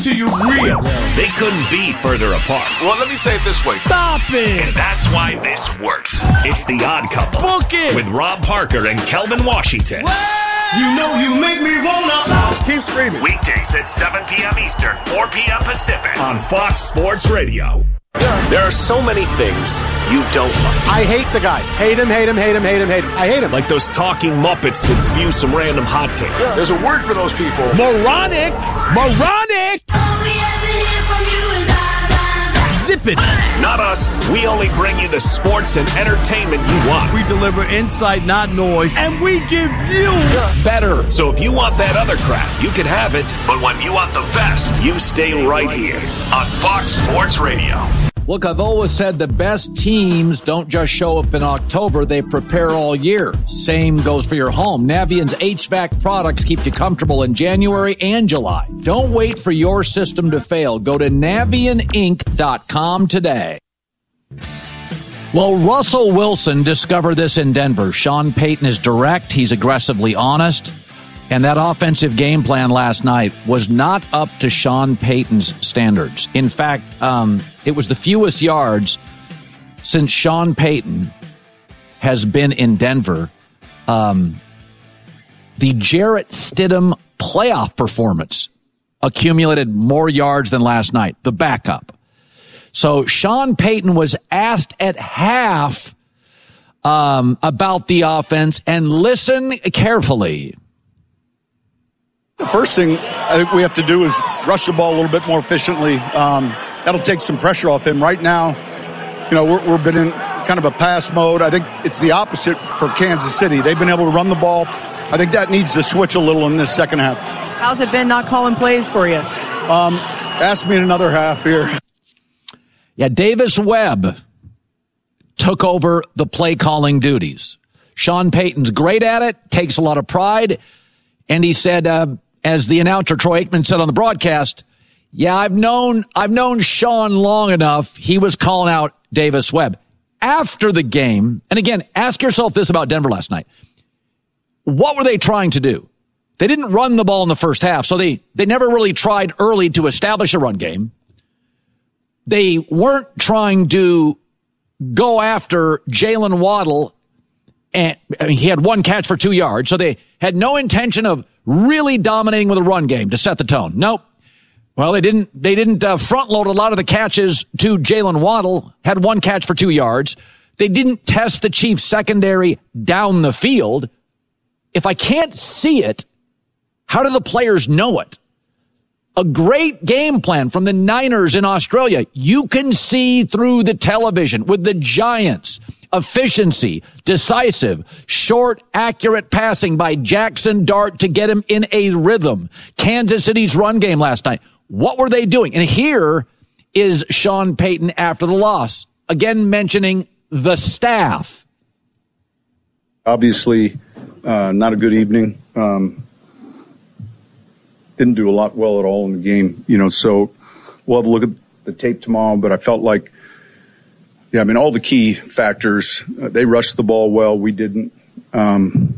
to you real. They couldn't be further apart. Well, let me say it this way. Stop it. And that's why this works. It's The Odd Couple. Book it. With Rob Parker and Kelvin Washington. You know you make me wanna. Keep screaming. Weekdays at 7 p.m. Eastern, 4 p.m. Pacific. On Fox Sports Radio. There are so many things you don't like. I hate the guy. Hate him. I hate him. Like those talking Muppets that spew some random hot takes. Yeah. There's a word for those people. Moronic. Zip it. Not us. We only bring you the sports and entertainment you want. We deliver insight, not noise, and we give you better. So if you want that other crap, you can have it. But when you want the best, you stay right here on Fox Sports Radio. Look, I've always said the best teams don't just show up in October, they prepare all year. Same goes for your home. Navient's HVAC products keep you comfortable in January and July. Don't wait for your system to fail. Go to NavientInc.com today. Well, Russell Wilson discovered this in Denver. Sean Payton is direct. He's aggressively honest. And that offensive game plan last night was not up to Sean Payton's standards. In fact, it was the fewest yards since Sean Payton has been in Denver. The Jarrett Stidham playoff performance accumulated more yards than last night, the backup. So Sean Payton was asked at half about the offense, and listen carefully. The first thing I think we have to do is rush the ball a little bit more efficiently. That'll take some pressure off him. Right now, we've been in kind of a pass mode. I think it's the opposite for Kansas City. They've been able to run the ball. I think that needs to switch a little in this second half. How's it been not calling plays for you? Ask me in another half here. Yeah, Davis Webb took over the play calling duties. Sean Payton's great at it, takes a lot of pride, and he said, as the announcer Troy Aikman said on the broadcast, yeah, I've known Sean long enough. He was calling out Davis Webb. After the game, and again, ask yourself this about Denver last night. What were they trying to do? They didn't run the ball in the first half, so they never really tried early to establish a run game. They weren't trying to go after Jalen Waddle, and he had one catch for 2 yards, so they had no intention of really dominating with a run game to set the tone. Nope. Well, they didn't front load a lot of the catches to Jalen Waddle, had one catch for 2 yards. They didn't test the Chiefs secondary down the field. If I can't see it, how do the players know it? A great game plan from the Niners in Australia. You can see through the television with the Giants. Efficiency, decisive, short, accurate passing by Jackson Dart to get him in a rhythm. Kansas City's run game last night. What were they doing? And here is Sean Payton after the loss, again mentioning the staff. Obviously, not a good evening. Didn't do a lot well at all in the game, so we'll have a look at the tape tomorrow, but I felt like, all the key factors, they rushed the ball well. We didn't. That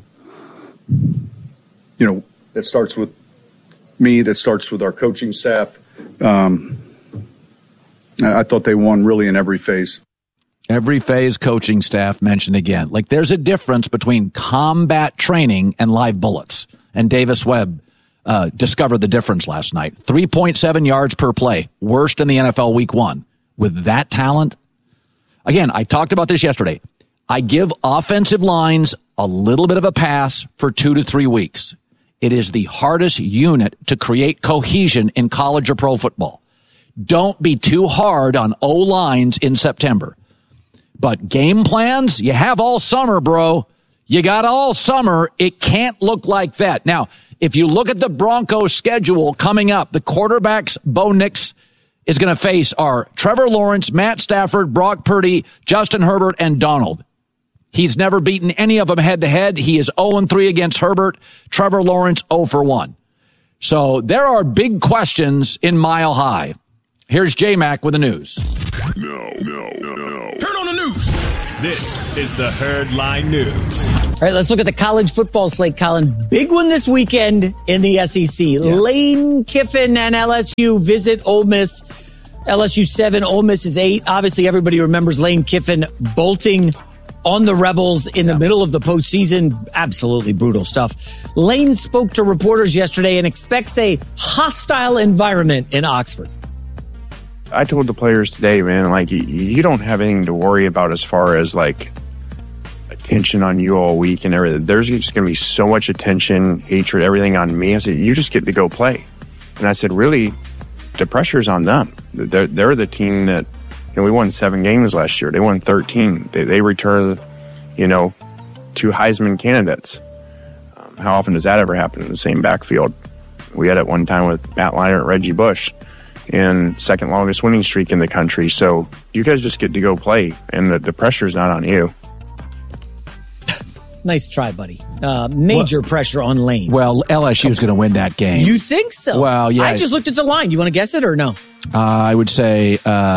starts with me. That starts with our coaching staff. I thought they won really in every phase. Every phase coaching staff mentioned again. Like there's a difference between combat training and live bullets. And Davis Webb discovered the difference last night. 3.7 yards per play. Worst in the NFL week 1. With that talent. Again, I talked about this yesterday. I give offensive lines a little bit of a pass for 2 to 3 weeks. It is the hardest unit to create cohesion in college or pro football. Don't be too hard on O-lines in September. But game plans, you have all summer, bro. You got all summer. It can't look like that. Now, if you look at the Broncos schedule coming up, the quarterbacks Bo Nix is going to face are Trevor Lawrence, Matt Stafford, Brock Purdy, Justin Herbert, and Donald. He's never beaten any of them head-to-head. He is 0-3 against Herbert. Trevor Lawrence 0-1. So there are big questions in Mile High. Here's J-Mac with the news. No. Turn on the news. This is the Herdline News. All right, let's look at the college football slate, Colin. Big one this weekend in the SEC. Yeah. Lane Kiffin and LSU visit Ole Miss. LSU 7, Ole Miss is 8. Obviously, everybody remembers Lane Kiffin bolting on the Rebels in the middle of the postseason. Absolutely brutal stuff. Lane spoke to reporters yesterday and expects a hostile environment in Oxford. I told the players today, man, like, you don't have anything to worry about as far as, like, attention on you all week and everything. There's just going to be so much attention, hatred, everything on me. I said, you just get to go play. And I said, really, the pressure's on them. They're the team that, we won 7 games last year. They won 13. They returned, 2 Heisman candidates. How often does that ever happen in the same backfield? We had it one time with Matt Leinart and Reggie Bush, and second longest winning streak in the country. So you guys just get to go play, and the pressure's not on you. Nice try, buddy. Major pressure on Lane. Well, LSU's going to win that game. You think so? Well, yeah. I just looked at the line. You want to guess it or no? I would say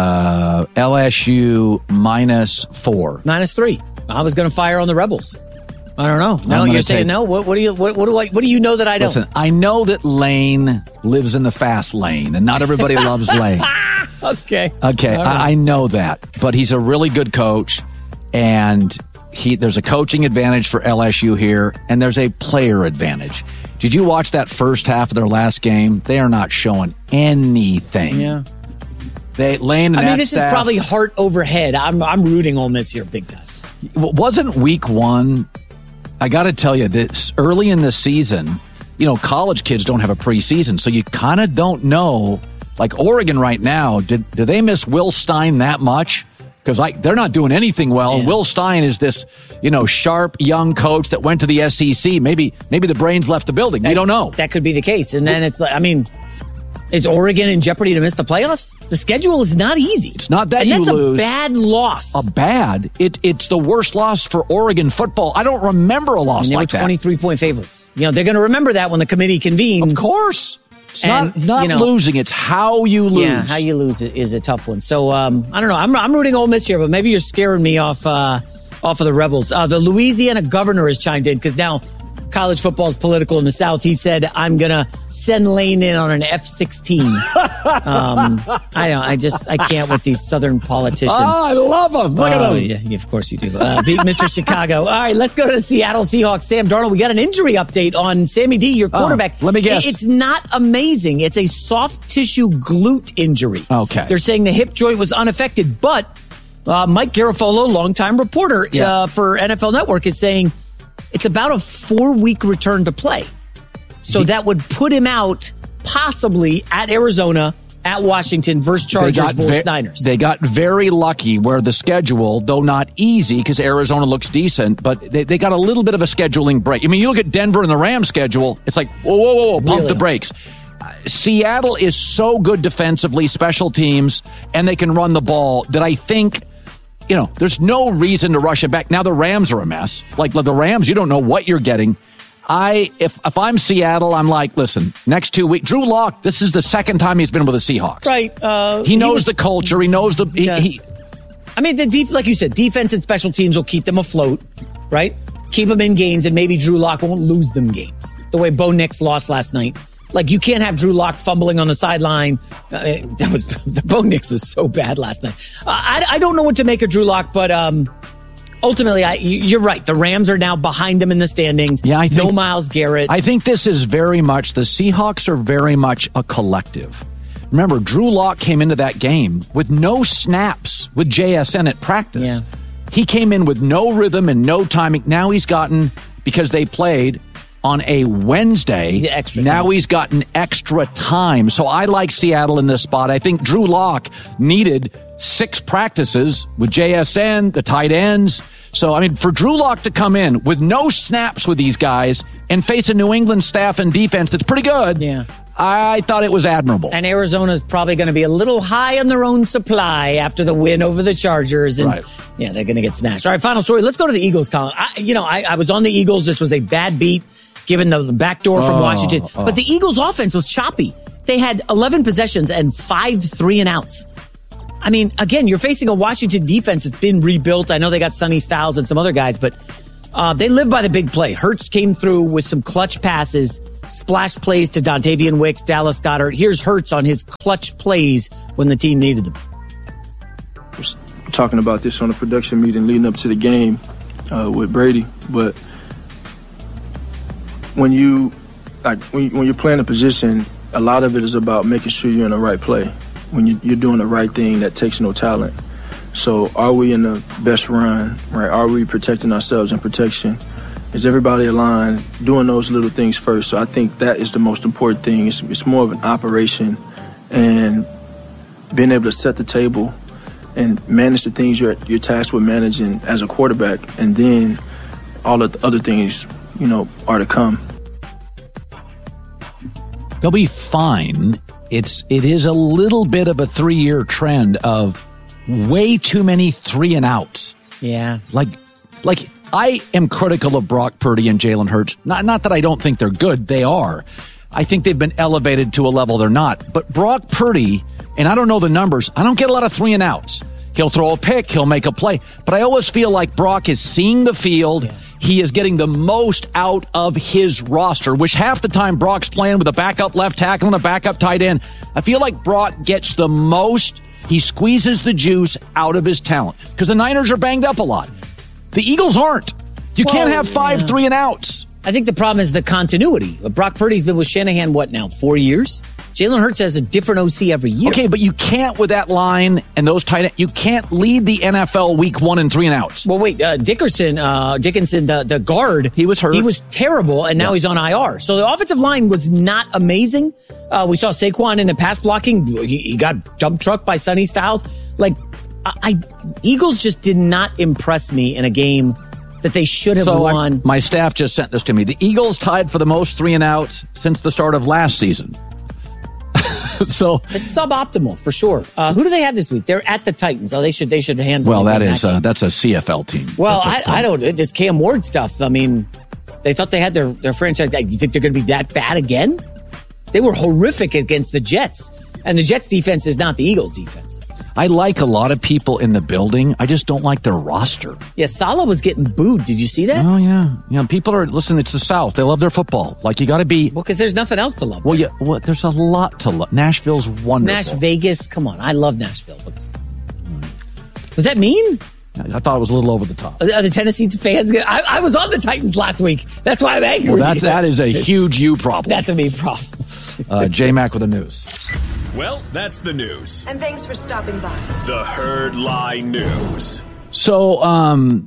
LSU -4. -3. I was going to fire on the Rebels. I don't know. No, you're saying no? What do you know that I don't? Listen, I know that Lane lives in the fast lane, and not everybody loves Lane. Okay. I know that. But he's a really good coach, and there's a coaching advantage for LSU here, and there's a player advantage. Did you watch that first half of their last game? They are not showing anything. Yeah. Lane and this is probably heart over head. I'm rooting Ole Miss here big time. Wasn't week 1... I got to tell you, this early in the season, college kids don't have a preseason, so you kind of don't know. Like Oregon right now, do they miss Will Stein that much? Because they're not doing anything well. Yeah. Will Stein is this, sharp young coach that went to the SEC. Maybe the brains left the building. We don't know. That could be the case. And then it's like, is Oregon in jeopardy to miss the playoffs? The schedule is not easy. It's not that and you lose. That's a bad loss. It's the worst loss for Oregon football. I don't remember a loss like that. They were 23-point favorites. They're going to remember that when the committee convenes. Of course. It's not losing. It's how you lose. Yeah, how you lose is a tough one. So, I don't know. I'm rooting Ole Miss here, but maybe you're scaring me off of the Rebels. The Louisiana governor has chimed in because now college football is political in the South. He said, I'm going to send Lane in on an F-16. I can't with these Southern politicians. Oh, I love them. Look at them. Yeah, of course you do. Beat Mr. Chicago. All right, let's go to the Seattle Seahawks. Sam Darnold, we got an injury update on Sammy D, your quarterback. Let me guess. It's not amazing. It's a soft tissue glute injury. Okay. They're saying the hip joint was unaffected, but Mike Garafolo, longtime reporter for NFL Network, is saying it's about a 4-week return to play. So that would put him out possibly at Arizona, at Washington versus Chargers versus Niners. They got very lucky where the schedule, though not easy because Arizona looks decent, but they got a little bit of a scheduling break. You look at Denver and the Rams schedule, it's like, whoa, pump the brakes. Seattle is so good defensively, special teams, and they can run the ball that I think there's no reason to rush it back. Now the Rams are a mess. Like the Rams, you don't know what you're getting. If I'm Seattle, I'm like, listen, next 2 weeks, Drew Lock, this is the second time he's been with the Seahawks. Right. He knows the culture. He knows the... Yes. Like you said, defense and special teams will keep them afloat, right? Keep them in games, and maybe Drew Lock won't lose them games. The way Bo Nix lost last night. Like, you can't have Drew Lock fumbling on the sideline. The Bo Nix was so bad last night. I don't know what to make of Drew Lock, but ultimately, you're right. The Rams are now behind them in the standings. Yeah, I think, no Myles Garrett. I think this is very much, the Seahawks are very much a collective. Remember, Drew Lock came into that game with no snaps with JSN at practice. Yeah. He came in with no rhythm and no timing. Now he's gotten, because they played on a Wednesday, now he's gotten extra time. So I like Seattle in this spot. I think Drew Lock needed 6 practices with JSN, the tight ends. So, for Drew Lock to come in with no snaps with these guys and face a New England staff and defense that's pretty good, I thought it was admirable. And Arizona's probably going to be a little high on their own supply after the win over the Chargers. And they're going to get smashed. All right, final story. Let's go to the Eagles, Colin. I was on the Eagles. This was a bad beat, given the backdoor from Washington. But the Eagles' offense was choppy. They had 11 possessions and 5 3-and-outs. I mean, again, you're facing a Washington defense that's been rebuilt. I know they got Sonny Styles and some other guys, but they live by the big play. Hurts came through with some clutch passes, splash plays to Dontavian Wicks, Dallas Goedert. Here's Hurts on his clutch plays when the team needed them. We're talking about this on a production meeting leading up to the game with Brady, but when you're playing a position, a lot of it is about making sure you're in the right play. When you're doing the right thing, that takes no talent. So are we in the best run, right? Are we protecting ourselves in protection? Is everybody aligned, doing those little things first? So I think that is the most important thing. It's more of an operation and being able to set the table and manage the things you're tasked with managing as a quarterback, and then all of the other things, are to come. They'll be fine. It is a little bit of a 3-year trend of way too many 3-and-outs. Yeah. Like I am critical of Brock Purdy and Jalen Hurts. Not that I don't think they're good. They are. I think they've been elevated to a level they're not. But Brock Purdy, and I don't know the numbers, I don't get a lot of 3-and-outs. He'll throw a pick, he'll make a play. But I always feel like Brock is seeing the field. Yeah. He is getting the most out of his roster, which half the time Brock's playing with a backup left tackle and a backup tight end. I feel like Brock gets the most. He squeezes the juice out of his talent because the Niners are banged up a lot. The Eagles aren't. You can't have 5 3-and-outs. I think the problem is the continuity. Brock Purdy's been with Shanahan, 4 years? Jalen Hurts has a different OC every year. Okay, but you can't with that line and those tight ends. You can't lead the NFL week 1 in 3-and-outs. Well, wait, Dickinson, the guard. He was hurt. He was terrible, and now he's on IR. So the offensive line was not amazing. We saw Saquon in the pass blocking. He got dump trucked by Sonny Styles. Eagles just did not impress me in a game that they should have won. My staff just sent this to me. The Eagles tied for the most 3-and-outs since the start of last season. So it's suboptimal for sure. Who do they have this week? They're at the Titans. Oh, they should handle. Well, that's a CFL team. Well, I don't. This Cam Ward stuff. I mean, they thought they had their franchise. You think they're going to be that bad again? They were horrific against the Jets, and the Jets defense is not the Eagles defense. I like a lot of people in the building. I just don't like their roster. Yeah, Saleh was getting booed. Did you see that? Oh, yeah. People are, listen, it's the South. They love their football. You got to be. Well, because there's nothing else to love. Well, yeah, there's a lot to love. Nashville's wonderful. Vegas, come on. I love Nashville. Was that mean? I thought it was a little over the top. Are the Tennessee fans good? I was on the Titans last week. That's why I'm angry. Well, that is a huge you problem. That's a me problem. J-Mac with the news. Well, that's the news. And thanks for stopping by. The Herd Lie News. So,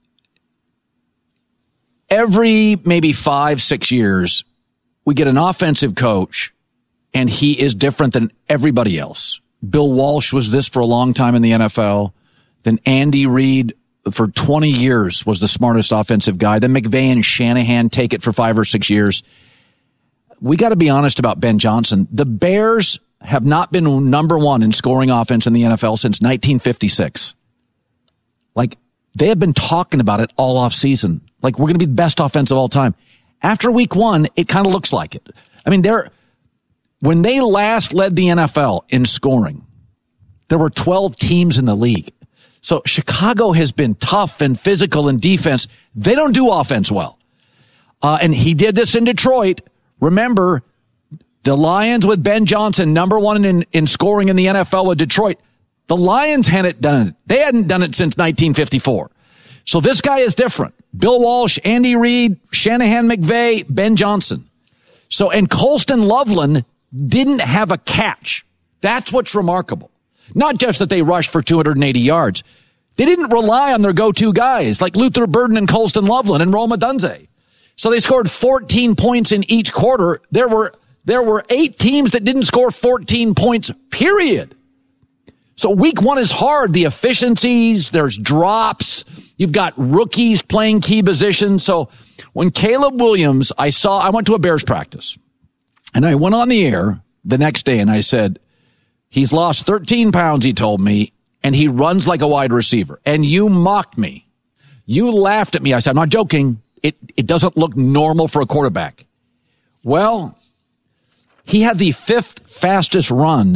every maybe 5-6 years, we get an offensive coach, and he is different than everybody else. Bill Walsh was this for a long time in the NFL. Then Andy Reid for 20 years was the smartest offensive guy. Then McVay and Shanahan take it for 5 or 6 years. We got to be honest about Ben Johnson. The Bears have not been number 1 in scoring offense in the NFL since 1956. They have been talking about it all off season. We're going to be the best offense of all time. After week 1, it kind of looks like it. I mean, when they last led the NFL in scoring, there were 12 teams in the league. So Chicago has been tough and physical in defense. They don't do offense well. And he did this in Detroit. Remember, the Lions with Ben Johnson, number 1 in scoring in the NFL with Detroit. The Lions hadn't done it. They hadn't done it since 1954. So this guy is different. Bill Walsh, Andy Reid, Shanahan, McVay, Ben Johnson. So, and Colston Loveland didn't have a catch. That's what's remarkable. Not just that they rushed for 280 yards. They didn't rely on their go-to guys like Luther Burden and Colston Loveland and Rome Odunze. So they scored 14 points in each quarter. There were 8 teams that didn't score 14 points, period. So week 1 is hard. The efficiencies, there's drops. You've got rookies playing key positions. So when Caleb Williams, I went to a Bears practice and I went on the air the next day and I said, he's lost 13 pounds, he told me, and he runs like a wide receiver. And you mocked me. You laughed at me. I said, I'm not joking. It doesn't look normal for a quarterback. Well, he had the 5th fastest run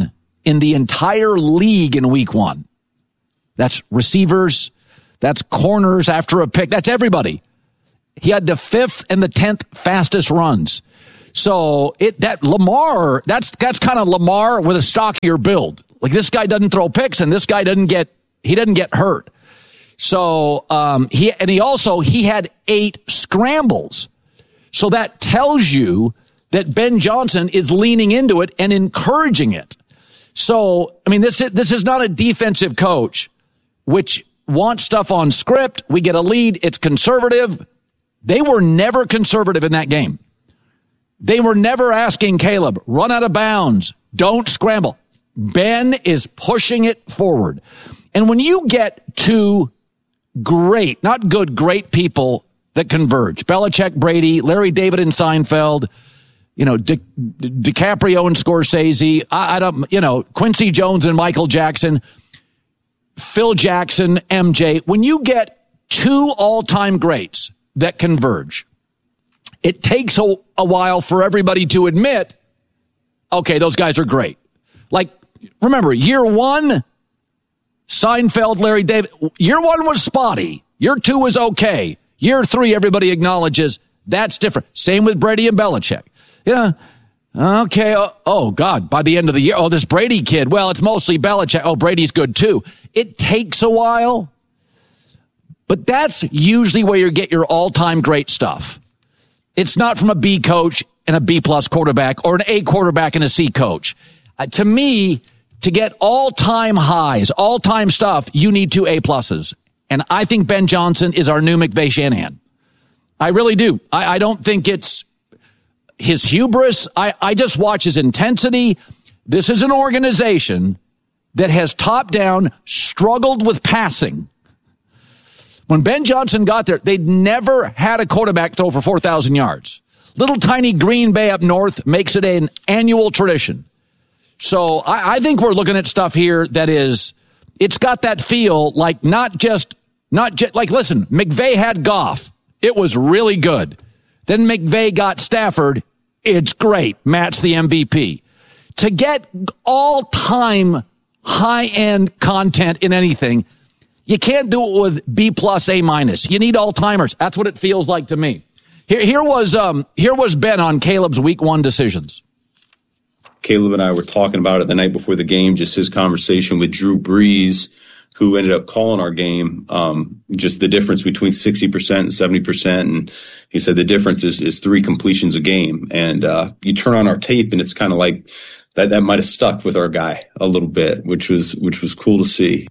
in the entire league in week 1. That's receivers. That's corners after a pick. That's everybody. He had the 5th and the 10th fastest runs. So Lamar, that's kind of Lamar with a stockier build. Like, this guy doesn't throw picks, and this guy doesn't get hurt. So he had 8 scrambles. So that tells you that Ben Johnson is leaning into it and encouraging it. So, I mean, this is not a defensive coach which wants stuff on script. We get a lead. It's conservative. They were never conservative in that game. They were never asking Caleb, run out of bounds, don't scramble. Ben is pushing it forward. And when you get 2 great, not good, great people that converge, Belichick, Brady, Larry David and Seinfeld, DiCaprio and Scorsese, Quincy Jones and Michael Jackson, Phil Jackson, MJ, when you get 2 all-time greats that converge, it takes a while for everybody to admit, okay, those guys are great. Like, remember, year 1, Seinfeld, Larry David, year 1 was spotty. Year 2 was okay. Year 3, everybody acknowledges that's different. Same with Brady and Belichick. Yeah. Okay. Oh, God. By the end of the year, this Brady kid, well, it's mostly Belichick. Oh, Brady's good too. It takes a while, but that's usually where you get your all-time great stuff. It's not from a B coach and a B-plus quarterback or an A quarterback and a C coach. To me, to get all-time highs, all-time stuff, you need 2 A-pluses. And I think Ben Johnson is our new McVay Shanahan. I really do. I don't think it's his hubris. I just watch his intensity. This is an organization that has top-down struggled with passing. When Ben Johnson got there, they'd never had a quarterback throw for 4,000 yards. Little tiny Green Bay up north makes it an annual tradition. So I think we're looking at stuff here that is, it's got that feel like not just like, listen, McVay had Goff. It was really good. Then McVay got Stafford. It's great. Matt's the MVP. To get all-time high-end content in anything, you can't do it with B+, A-. You need all-timers. That's what it feels like to me. Here was Ben on Caleb's week 1 decisions. Caleb and I were talking about it the night before the game, just his conversation with Drew Brees, who ended up calling our game, just the difference between 60% and 70%. And he said the difference is 3 completions a game. And you turn on our tape and it's kind of like that might have stuck with our guy a little bit, which was cool to see.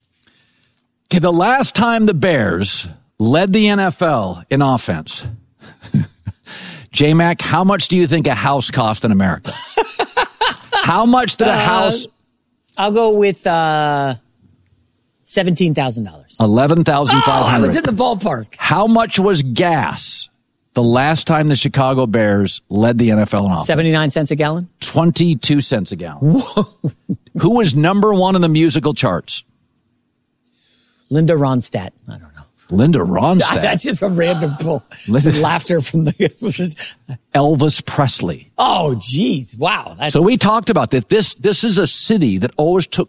Okay, the last time the Bears led the NFL in offense, J-Mac, how much do you think a house cost in America? How much did a house? I'll go with $17,000. $11,500. I was in the ballpark. How much was gas the last time the Chicago Bears led the NFL in offense? 79 cents a gallon? 22 cents a gallon. Whoa. Who was number 1 in the musical charts? Linda Ronstadt. I don't know. Linda Ronstadt. That's just a random pull. Some laughter from the Elvis Presley. Oh, geez. Wow. So we talked about that. This is a city that always took